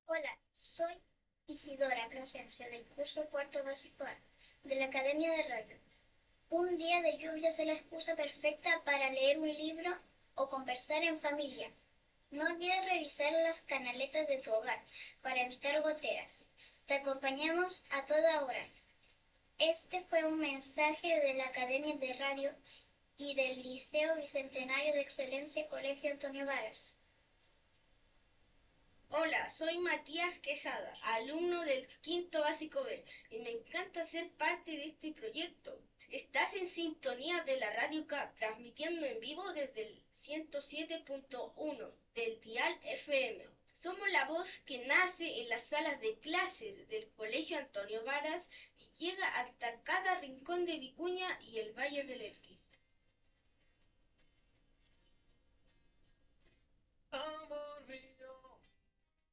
Hola, soy Isidora Plasencia del curso cuarto básico A de la Academia de Radio. Un día de lluvia es la excusa perfecta para leer un libro o conversar en familia. No olvides revisar las canaletas de tu hogar para evitar goteras. Te acompañamos a toda hora. Este fue un mensaje de la Academia de Radio y del Liceo Bicentenario de Excelencia Colegio Antonio Varas. Hola, soy Matías Quesada, alumno del quinto básico B, y me encanta ser parte de este proyecto. Estás en sintonía de la Radio CAP, transmitiendo en vivo desde el 107.1 del dial FM. Somos la voz que nace en las salas de clases del Colegio Antonio Varas y llega hasta cada rincón de Vicuña y el Valle del Elqui.